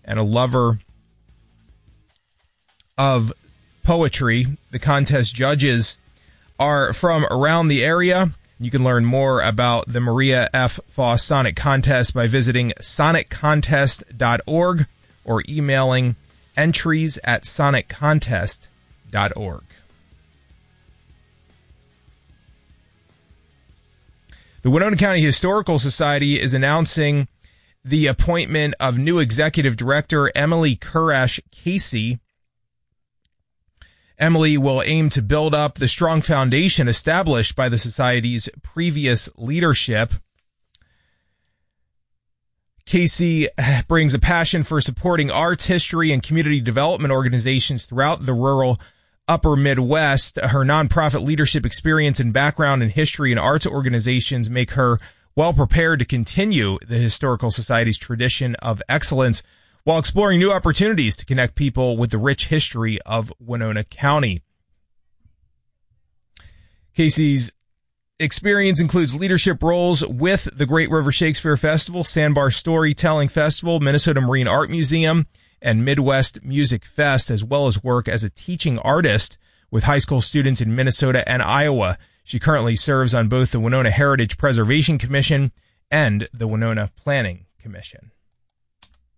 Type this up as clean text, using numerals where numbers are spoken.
and a lover of poetry. The contest judges are from around the area. You can learn more about the Maria F. Foss Sonic Contest by visiting soniccontest.org or emailing entries@soniccontest.org. The Winona County Historical Society is announcing the appointment of new executive director Emily Kurash Casey. Emily will aim to build up the strong foundation established by the Society's previous leadership. Casey brings a passion for supporting arts, history, and community development organizations throughout the rural Upper Midwest. Her nonprofit leadership experience and background in history and arts organizations make her well prepared to continue the Historical Society's tradition of excellence while exploring new opportunities to connect people with the rich history of Winona County. Casey's experience includes leadership roles with the Great River Shakespeare Festival, Sandbar Storytelling Festival, Minnesota Marine Art Museum, and Midwest Music Fest, as well as work as a teaching artist with high school students in Minnesota and Iowa. She currently serves on both the Winona Heritage Preservation Commission and the Winona Planning Commission.